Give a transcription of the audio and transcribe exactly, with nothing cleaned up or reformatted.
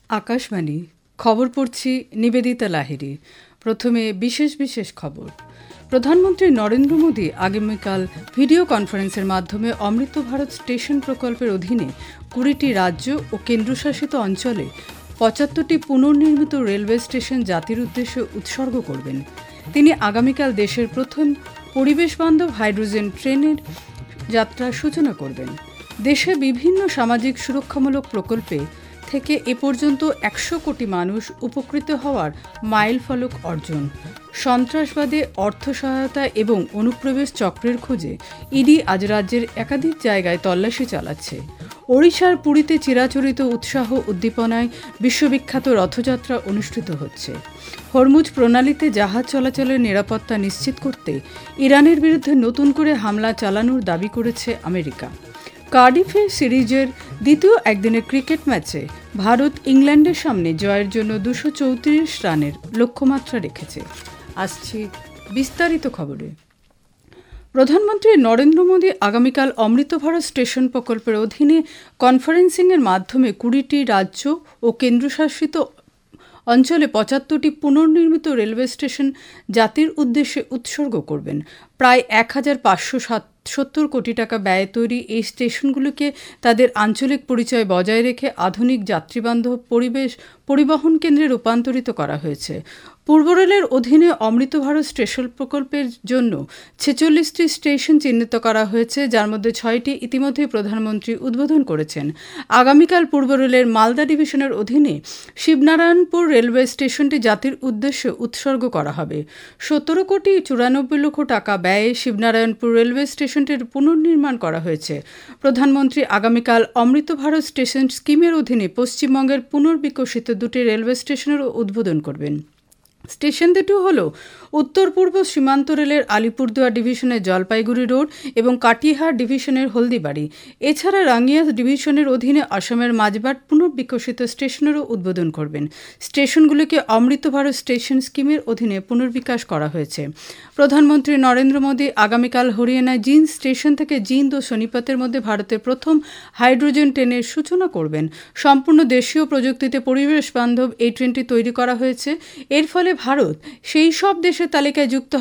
আকাশবাণী খবর পড়ছি নিবেদিতা লাহিড়ী। প্রথমে বিশেষ বিশেষ খবর। প্রধানমন্ত্রী নরেন্দ্র মোদী আগামীকাল ভিডিও কনফারেন্সের মাধ্যমে অমৃত ভারত স্টেশন প্রকল্পের অধীনে কুড়িটি রাজ্য ও কেন্দ্রশাসিত অঞ্চলে পঁচাত্তরটি পুনর্নির্মিত রেলওয়ে স্টেশন জাতির উদ্দেশ্যে উৎসর্গ করবেন। তিনি আগামীকাল দেশের প্রথম পরিবেশ বান্ধব হাইড্রোজেন ট্রেনের যাত্রার সূচনা করবেন। দেশে বিভিন্ন সামাজিক সুরক্ষামূলক প্রকল্পে থেকে এ পর্যন্ত একশো কোটি মানুষ উপকৃত হওয়ার মাইল ফলক অর্জন। সন্ত্রাসবাদে অর্থ সহায়তা এবং অনুপ্রবেশ চক্রের খোঁজে ইডি আজ রাজ্যের একাধিক জায়গায় তল্লাশি চালাচ্ছে। ওড়িশার পুরীতে চিরাচরিত উৎসাহ উদ্দীপনায় বিশ্ববিখ্যাত রথযাত্রা অনুষ্ঠিত হচ্ছে। হরমুজ প্রণালীতে জাহাজ চলাচলের নিরাপত্তা নিশ্চিত করতে ইরানের বিরুদ্ধে নতুন করে হামলা চালানোর দাবি করেছে আমেরিকা। কার্ডিফে সিরিজের দ্বিতীয় একদিনের ক্রিকেট ম্যাচে ভারত ইংল্যান্ডের সামনে জয়ের জন্য দুশো চৌত্রিশ রানের লক্ষ্যমাত্রা রেখেছে। আসছি বিস্তারিত খবরে। প্রধানমন্ত্রী নরেন্দ্র মোদী আগামীকাল অমৃত ভারত স্টেশন প্রকল্পের অধীনে কনফারেন্সিংয়ের মাধ্যমে কুড়িটি রাজ্য ও কেন্দ্রশাসিত অঞ্চলে পঁচাত্তরটি পুনর্নির্মিত রেলওয়ে স্টেশন জাতির উদ্দেশ্যে উৎসর্গ করবেন। প্রায় এক হাজার পাঁচশো সত্তর কোটি টাকা ব্যয়ে তৈরি এই স্টেশনগুলোকে তাদের আঞ্চলিক পরিচয় বজায় রেখে আধুনিক যাত্রীবান্ধব পরিবেশ পরিবহন কেন্দ্রে রূপান্তরিত করা হয়েছে। পূর্ব রেলের অধীনে অমৃত ভারত স্টেশন প্রকল্পের জন্য ছেচল্লিশটি স্টেশন চিহ্নিত করা হয়েছে, যার মধ্যে ছয়টি ইতিমধ্যেই প্রধানমন্ত্রী উদ্বোধন করেছেন। আগামীকাল পূর্ব রেলের মালদা ডিভিশনের অধীনে শিবনারায়ণপুর রেলওয়ে স্টেশনটি জাতির উদ্দেশ্যে উৎসর্গ করা হবে। সতেরো কোটি চুরানব্বই লক্ষ টাকা ব্যয়ে শিবনারায়ণপুর রেলওয়ে স্টেশনটির পুনর্নির্মাণ করা হয়েছে। প্রধানমন্ত্রী আগামীকাল অমৃত ভারত স্টেশন স্কিমের অধীনে পশ্চিমবঙ্গের পুনর্বিকশিত দুটি রেলওয়ে স্টেশনেরও উদ্বোধন করবেন। স্টেশন দুটি হল উত্তর পূর্ব সীমান্ত রেলের আলিপুরদুয়ার ডিভিশনের জলপাইগুড়ি রোড এবং কাটিহার ডিভিশনের হলদিবাড়ি। এছাড়া রাঙ্গিয়া ডিভিশনের অধীনে আসামের মাঝবাট পুনর্বিকশিত স্টেশনেরও উদ্বোধন করবেন। স্টেশনগুলিকে অমৃত ভারত স্টেশন স্কিমের অধীনে পুনর্বিকাশ করা হয়েছে। প্রধানমন্ত্রী নরেন্দ্র মোদী আগামীকাল হরিয়ানায় জিন্দ স্টেশন থেকে জিন্দ ও সোনিপতের মধ্যে ভারতের প্রথম হাইড্রোজেন ট্রেনের সূচনা করবেন। সম্পূর্ণ দেশীয় প্রযুক্তিতে পরিবেশ বান্ধব এই ট্রেনটি তৈরি করা হয়েছে। এর ফলে ভারত সেই সব দেশের তালিকায় যুক্ত